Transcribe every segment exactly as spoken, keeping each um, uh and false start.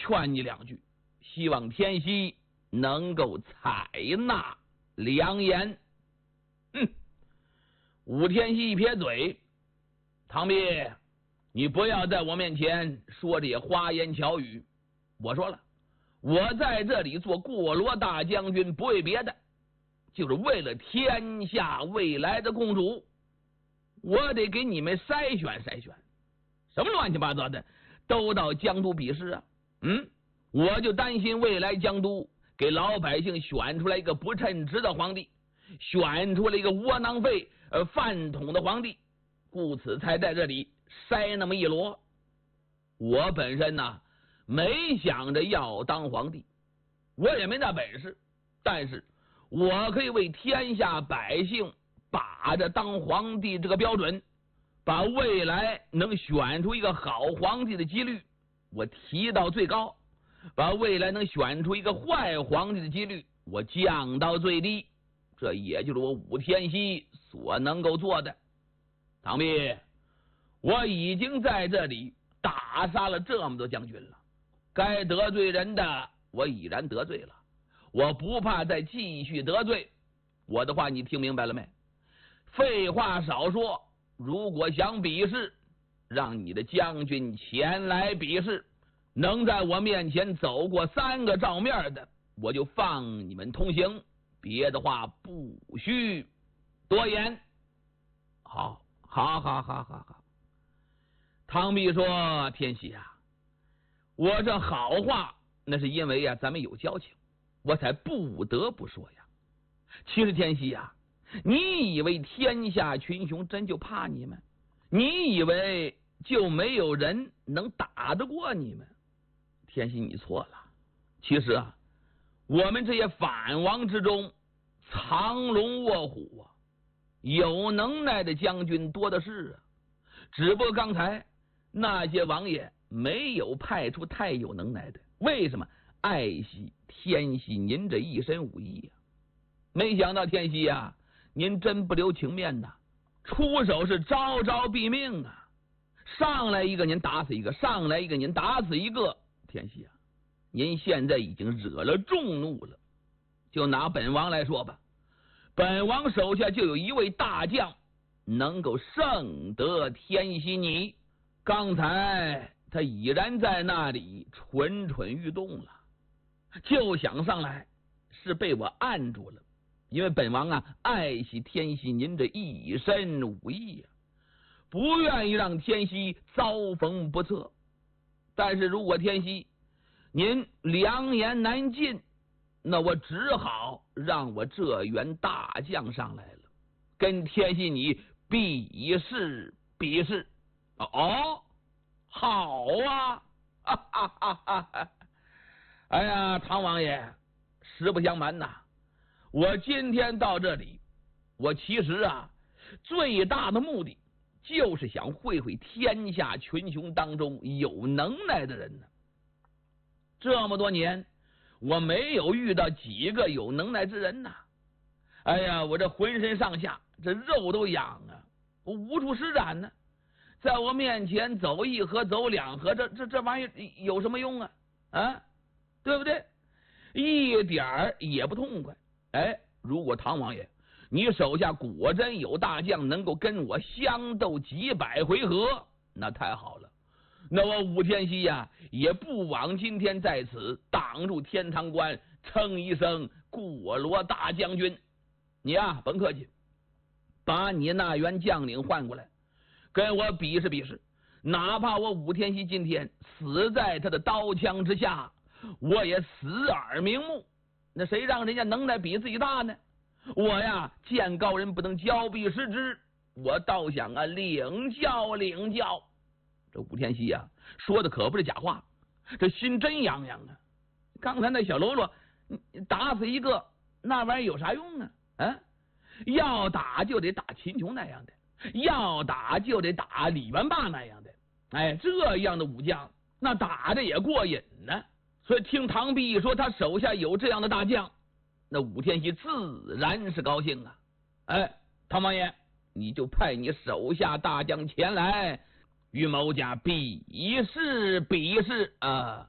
劝你两句，希望天锡能够采纳良言。嗯，武天锡一撇嘴，唐弼，你不要在我面前说这些花言巧语。我说了，我在这里做过罗大将军，不为别的，就是为了天下未来的共主。我得给你们筛选筛选，什么乱七八糟的都到江都比试啊。嗯，我就担心未来江都给老百姓选出来一个不称职的皇帝，选出了一个窝囊废呃饭桶的皇帝，故此才在这里筛那么一箩。我本身呢没想着要当皇帝，我也没那本事，但是我可以为天下百姓把着当皇帝这个标准，把未来能选出一个好皇帝的几率我提到最高，把未来能选出一个坏皇帝的几率我降到最低，这也就是我武天锡所能够做的。唐弼，我已经在这里打杀了这么多将军了，该得罪人的我已然得罪了，我不怕再继续得罪。我的话你听明白了没？废话少说，如果想比试，让你的将军前来比试，能在我面前走过三个照面的，我就放你们通行，别的话不需多言。好，好，好，好，好，好。唐弼说：“天锡啊，我这好话那是因为呀、啊，咱们有交情，我才不得不说呀。其实天锡啊，你以为天下群雄真就怕你们？你以为就没有人能打得过你们？天锡，你错了。其实啊，我们这些反王之中，藏龙卧虎啊，有能耐的将军多的是啊。只不过刚才那些王爷没有派出太有能耐的，为什么？爱惜天锡您这一身武艺啊！没想到天锡啊，您真不留情面呐，出手是招招毙命啊！上来一个您打死一个，上来一个您打死一个。天锡啊，您现在已经惹了众怒了。就拿本王来说吧，本王手下就有一位大将能够胜得天锡你。刚才他已然在那里蠢蠢欲动了，就想上来，是被我按住了。因为本王啊爱惜天锡您这一身武艺啊，不愿意让天锡遭逢不测。但是如果天锡您良言难尽，那我只好让我这员大将上来了，跟天锡你比试比试。哦，好啊！哈哈哈哈哈！哎呀，唐王爷，实不相瞒呐，我今天到这里，我其实啊最大的目的就是想会会天下群雄当中有能耐的人呢。这么多年，我没有遇到几个有能耐之人呐。哎呀，我这浑身上下这肉都痒啊，我无处施展呢。在我面前走一合走两合，这这这玩意儿有什么用啊？啊，对不对？一点儿也不痛快。哎，如果唐王爷你手下果真有大将能够跟我相斗几百回合，那太好了。那我武天锡呀、啊，也不枉今天在此挡住天堂关，称一声过罗大将军。你呀、啊，甭客气，把你那员将领换过来，跟我比试比试。哪怕我武天锡今天死在他的刀枪之下，我也死而瞑目。那谁让人家能耐比自己大呢？我呀，见高人不能交臂失之，我倒想啊领教领教。这武天锡啊，说的可不是假话，这心真痒痒啊！刚才那小喽啰打死一个，那玩意儿有啥用啊？啊，要打就得打秦琼那样的，要打就得打李元霸那样的。哎，这样的武将，那打的也过瘾呢。所以听唐弼一说他手下有这样的大将，那武天锡自然是高兴啊。哎，唐王爷，你就派你手下大将前来，与某家比试比试啊！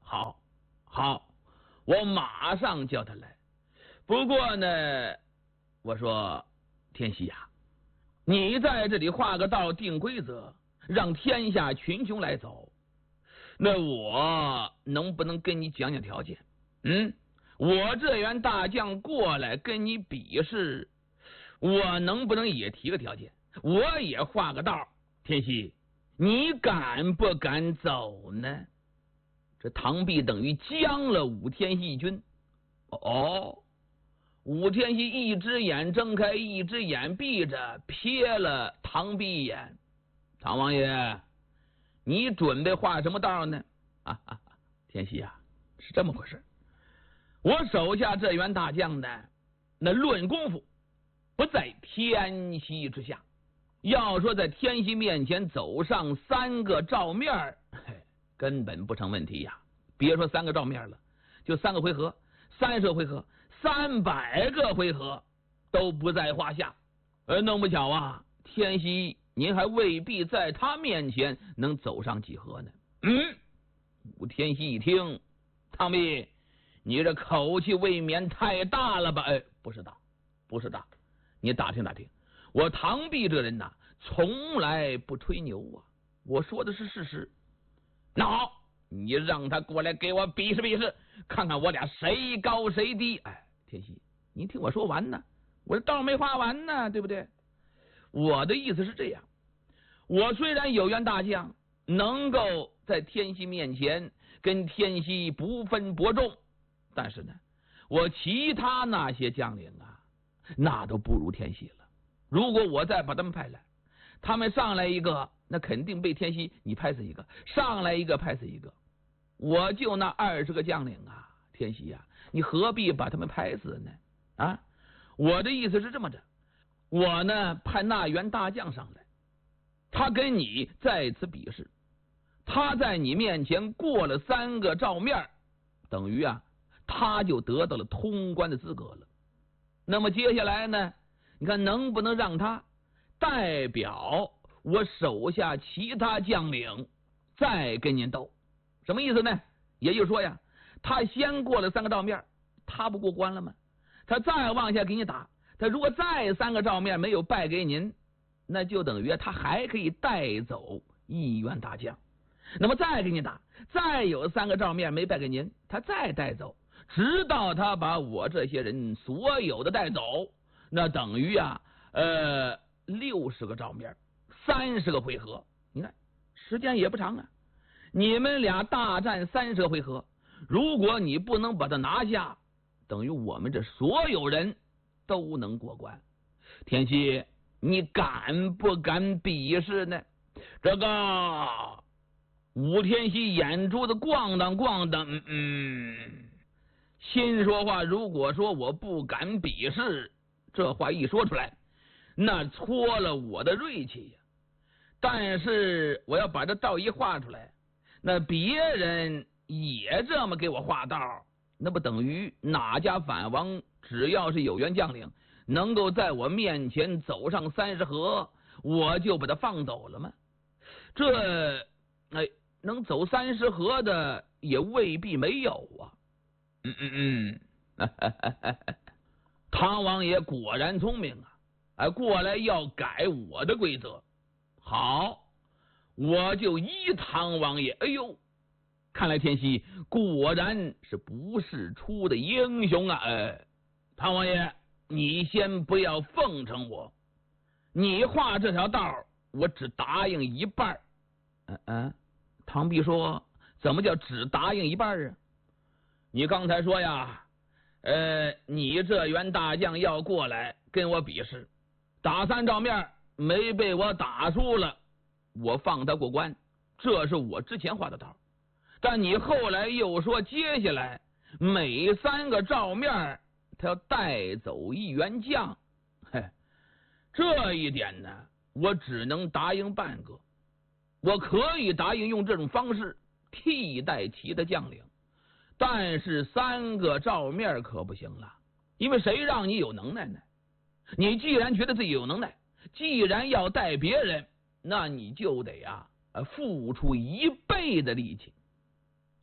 好，好，我马上叫他来。不过呢，我说天锡呀、啊，你在这里画个道定规则，让天下群雄来走，那我能不能跟你讲讲条件？嗯，我这员大将过来跟你比试，我能不能也提个条件？我也画个道，天锡，你敢不敢走呢？这唐弼等于将了武天锡一军。哦，武天锡一只眼睁开，一只眼闭着，瞥了唐弼一眼。唐王爷，你准备画什么道呢？啊啊，天锡啊，是这么回事。我手下这员大将呢，那论功夫不在天锡之下。要说在天锡面前走上三个照面，根本不成问题呀。别说三个照面了，就三个回合、三十个回合、三百个回合都不在话下。呃，弄不巧啊，天锡您还未必在他面前能走上几合呢。嗯，武天锡一听，唐弼，你这口气未免太大了吧？哎，不是大，不是大，你打听打听。我唐弼这人呐、啊，从来不吹牛啊，我说的是事实。那好，你让他过来给我比试比试，看看我俩谁高谁低。哎，天锡，你听我说完呢，我这道没画完呢，对不对？我的意思是这样，我虽然有员大将，能够在天锡面前跟天锡不分伯仲，但是呢，我其他那些将领啊，那都不如天锡了。如果我再把他们派来，他们上来一个，那肯定被天锡你拍死一个，上来一个拍死一个。我就那二十个将领啊，天锡啊，你何必把他们拍死呢？啊，我的意思是这么着，我呢派那员大将上来，他跟你在此比试，他在你面前过了三个照面，等于啊他就得到了通关的资格了。那么接下来呢，你看能不能让他代表我手下其他将领再跟您斗？什么意思呢？也就是说呀，他先过了三个照面，他不过关了吗？他再往下给你打，他如果再三个照面没有败给您，那就等于他还可以带走一员大将。那么再给你打，再有三个照面没败给您，他再带走，直到他把我这些人所有的带走，那等于啊，呃，六十个照面，三十个回合。你看时间也不长啊，你们俩大战三十个回合，如果你不能把他拿下，等于我们这所有人都能过关。天锡，你敢不敢比试呢？这个武天锡眼珠子咣当咣当，嗯嗯，心说话，如果说我不敢比试，这话一说出来，那戳了我的锐气呀。但是我要把这道一画出来，那别人也这么给我画道，那不等于哪家反王只要是有员将领能够在我面前走上三十合，我就把他放走了吗？这哎，能走三十合的也未必没有啊。嗯嗯嗯，唐王爷果然聪明啊！哎，过来要改我的规则。好，我就依唐王爷。哎呦，看来天锡果然是不世出的英雄啊！哎，唐王爷，你先不要奉承我，你画这条道，我只答应一半。嗯嗯，唐弼说：“怎么叫只答应一半啊？你刚才说呀，呃，你这员大将要过来跟我比试，打三照面没被我打输了，我放他过关，这是我之前画的道。但你后来又说，接下来每三个照面他要带走一员将，嘿，这一点呢，我只能答应半个。我可以答应用这种方式替代其的将领，但是三个照面可不行了，因为谁让你有能耐呢？你既然觉得自己有能耐，既然要带别人，那你就得啊付出一倍的力气。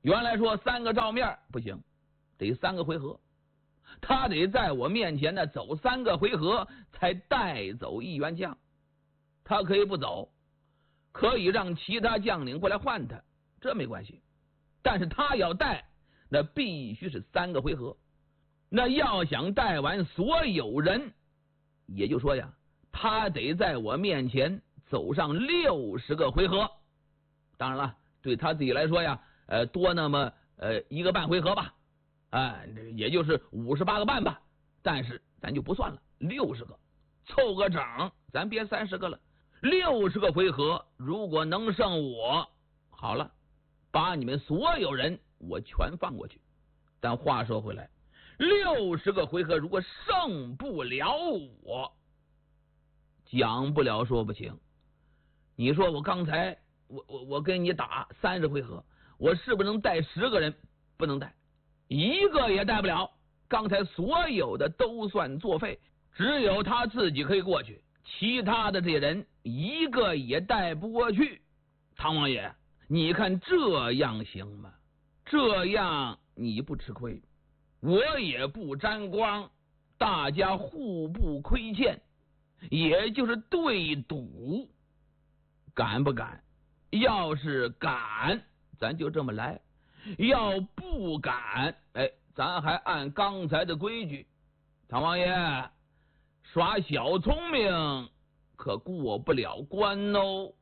原来说三个照面不行，得三个回合，他得在我面前呢走三个回合才带走一员将。他可以不走，可以让其他将领过来换他，这没关系。但是他要带，那必须是三个回合。那要想带完所有人，也就是说呀，他得在我面前走上六十个回合。当然了，对他自己来说呀，呃，多那么呃一个半回合吧，哎、呃，也就是五十八个半吧。但是咱就不算了，六十个，凑个整，咱别三十个了。六十个回合，如果能胜我，好了，把你们所有人我全放过去。但话说回来，六十个回合如果胜不了我，讲不了说不行。你说我刚才我我我跟你打三十回合，我是不是能带十个人？不能带，一个也带不了。刚才所有的都算作废，只有他自己可以过去，其他的这些人一个也带不过去。唐王爷，你看这样行吗？这样你不吃亏，我也不沾光，大家互不亏欠，也就是对赌，敢不敢？要是敢，咱就这么来；要不敢，哎，咱还按刚才的规矩。唐王爷，耍小聪明可过不了关哦。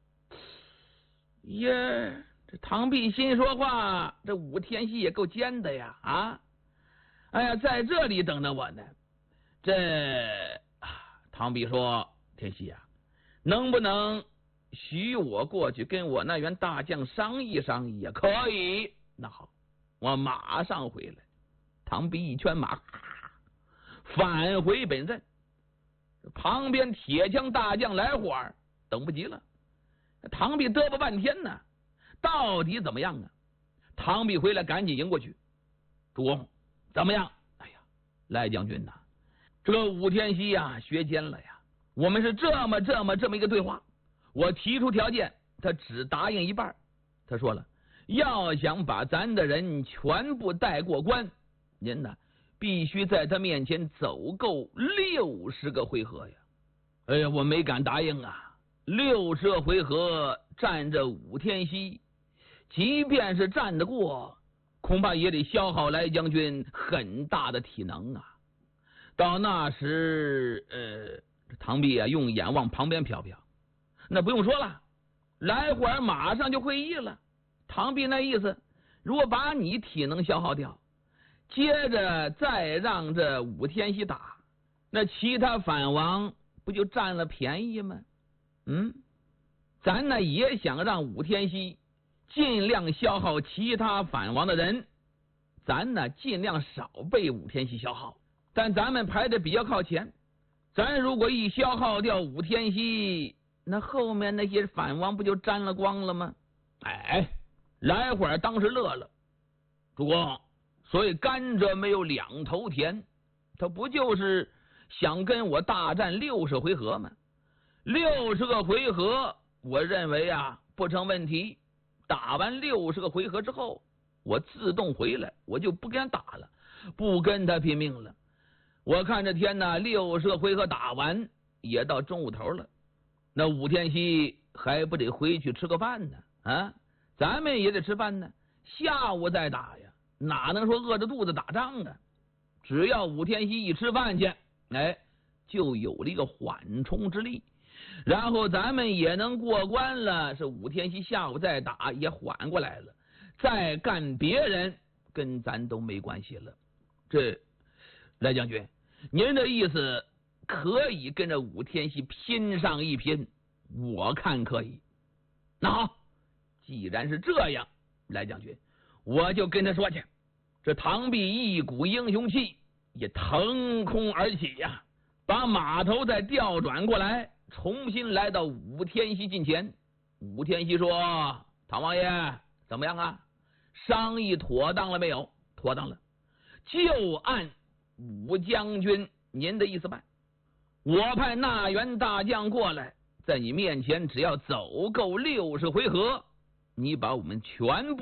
耶，这唐碧心说话，这武天锡也够尖的呀啊！哎呀，在这里等着我呢。这唐碧说：“天锡啊，能不能许我过去跟我那员大将商议商议？”可以。那好，我马上回来。唐碧一圈马，返回本阵。旁边铁枪大将来火，等不及了。唐碧嘚啵半天呢，到底怎么样啊？唐碧回来赶紧迎过去。主公，怎么样？哎呀，赖将军呐、啊，这个武天锡呀、啊、学奸了呀。我们是这么这么这么一个对话，我提出条件，他只答应一半。他说了，要想把咱的人全部带过关，您呢必须在他面前走够六十个回合呀。哎呀，我没敢答应啊。六十个回合战着武天锡，即便是战得过，恐怕也得消耗来将军很大的体能啊。到那时，呃，唐碧啊用眼往旁边瞟瞟，那不用说了，来会儿马上就会议了。唐碧那意思，如果把你体能消耗掉，接着再让这武天锡打，那其他反王不就占了便宜吗？嗯，咱呢也想让武天锡尽量消耗其他反王的人，咱呢尽量少被武天锡消耗，但咱们排的比较靠前，咱如果一消耗掉武天锡，那后面那些反王不就沾了光了吗？哎，来会儿当时乐了，主公，所以甘蔗没有两头甜，他不就是想跟我大战六十回合吗？六十个回合，我认为啊不成问题。打完六十个回合之后，我自动回来，我就不跟他打了，不跟他拼命了。我看这天呢，六十个回合打完，也到中午头了。那武天锡还不得回去吃个饭呢？啊，咱们也得吃饭呢，下午再打呀，哪能说饿着肚子打仗啊？只要武天锡一吃饭去，哎，就有了一个缓冲之力。然后咱们也能过关了，是武天锡下午再打也缓过来了，再干别人跟咱都没关系了。这赖将军，您的意思可以跟着武天锡拼上一拼？我看可以。那好，既然是这样，赖将军，我就跟他说去。这唐碧一股英雄气也腾空而起呀、啊，把马头再调转过来，重新来到武天锡近前。武天锡说：“唐王爷，怎么样啊？商议妥当了没有？妥当了，就按武将军您的意思办。我派那员大将过来，在你面前只要走够六十回合，你把我们全部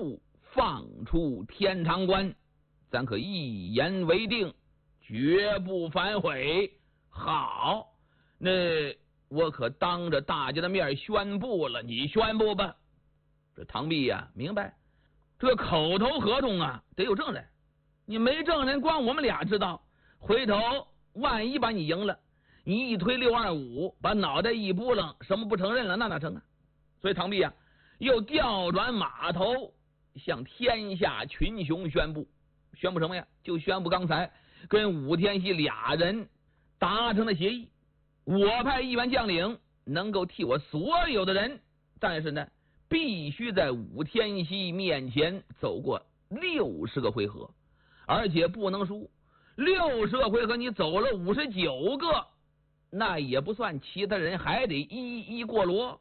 放出天长关，咱可一言为定，绝不反悔。好，那我可当着大家的面宣布了，你宣布吧。这唐弼呀、啊，明白，这口头合同啊得有证人，你没证人，光我们俩知道，回头万一把你赢了，你一推六二五，把脑袋一拨楞，什么不承认了，那哪成啊？所以唐弼啊，又调转马头，向天下群雄宣布，宣布什么呀？就宣布刚才跟武天锡俩人达成的协议，我派一员将领能够替我所有的人，但是呢，必须在武天锡面前走过六十个回合，而且不能输。六十个回合你走了五十九个，那也不算，其他人还得一一过罗。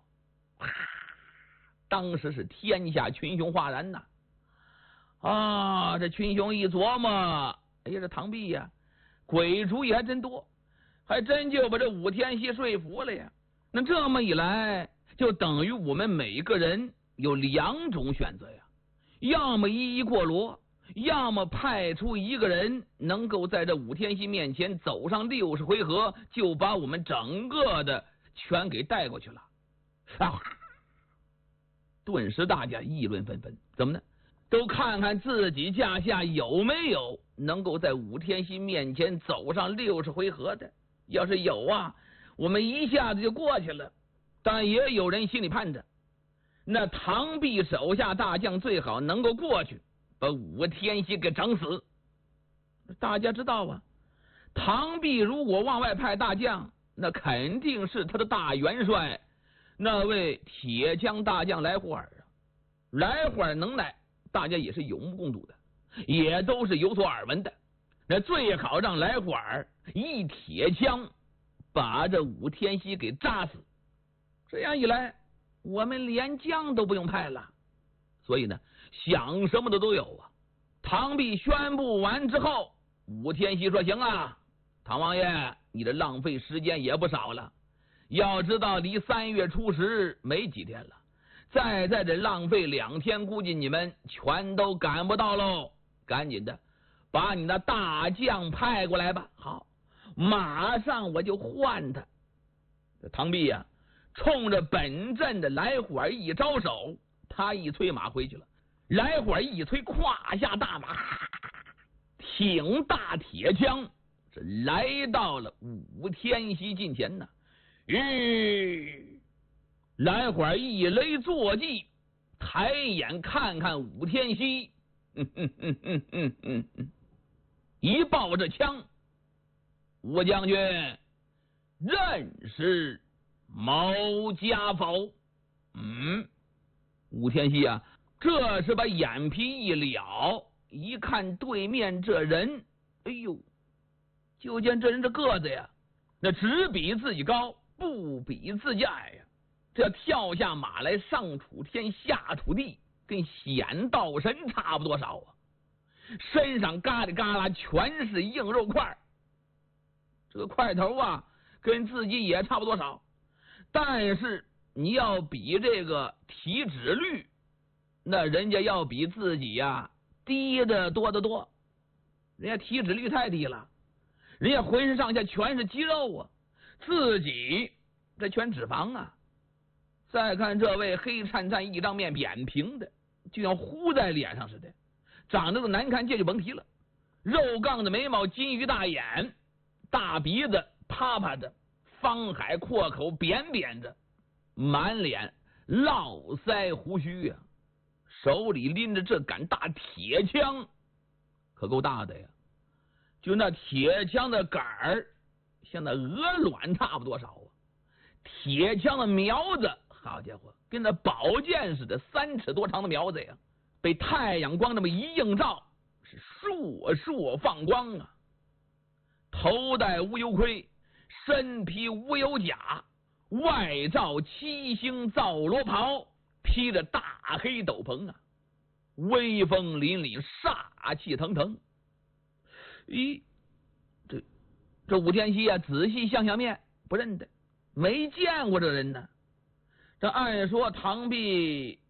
当时是天下群雄哗然呐！啊，这群雄一琢磨，哎呀，这唐弼呀，鬼主意还真多，还真就把这武天锡说服了呀。那这么一来，就等于我们每个人有两种选择呀，要么一一过罗，要么派出一个人能够在这武天锡面前走上六十回合，就把我们整个的全给带过去了。啊！顿时大家议论纷纷，怎么呢？都看看自己驾下有没有能够在武天锡面前走上六十回合的。要是有啊，我们一下子就过去了。但也有人心里盼着，那唐弼手下大将最好能够过去，把武天锡给整死。大家知道啊，唐弼如果往外派大将，那肯定是他的大元帅那位铁枪大将来霍尔啊。来霍尔能耐大家也是有目共睹的，也都是有所耳闻的。那最好让来霍尔一铁枪把这武天锡给扎死，这样一来我们连将都不用派了。所以呢，想什么的都有啊。唐弼宣布完之后，武天锡说：行啊，唐王爷，你这浪费时间也不少了，要知道离三月初十没几天了，再在这浪费两天，估计你们全都赶不到喽。赶紧的把你的大将派过来吧。好，马上我就换他。这唐弼呀、啊，冲着本镇的来火儿一招手，他一催马回去了。来火儿一催，胯下大马，挺大铁枪，是来到了武天锡近前呢。吁，来火儿一勒坐骑，抬眼看看武天锡，嗯嗯嗯嗯嗯嗯嗯，一抱着枪，武将军认识毛家否？嗯，武天锡啊，这是把眼皮一燎，一看对面这人，哎呦，就见这人这个子呀，那只比自己高，不比自己矮呀。这跳下马来，上楚天下楚地，跟显道神差不多少啊！身上嘎里嘎啦全是硬肉块，这个块头啊，跟自己也差不多少。但是你要比这个体脂率，那人家要比自己呀、啊、低的多得多。人家体脂率太低了，人家浑身上下全是肌肉啊，自己这全脂肪啊。再看这位黑灿灿一张面扁平的，就像糊在脸上似的，长得难看，这就甭提了。肉杠的眉毛，金鱼大眼，大鼻子，趴趴的，方海阔口，扁扁的，满脸络腮胡须啊，手里拎着这杆大铁枪，可够大的呀！就那铁枪的杆儿，像那鹅卵差不多少啊！铁枪的苗子，好家伙，跟那宝剑似的，三尺多长的苗子呀，被太阳光那么一映照，是烁烁放光啊！头戴无忧盔，身披无忧甲，外罩七星皂罗袍，披着大黑斗篷啊，威风凛凛，煞气腾腾。咦，这这武天锡啊，仔细想想面，不认得，没见过这人呢。这按说唐弼